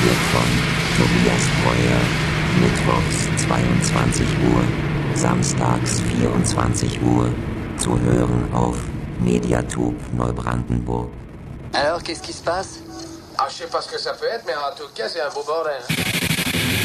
produziert von Tobias Breuer, mittwochs 22 Uhr, samstags 24 Uhr, zu hören auf Mediatube Neubrandenburg. Alors, qu'est-ce qui se passe? Ah, je sais pas ce que ça peut être, mais en tout cas, c'est un beau bordel.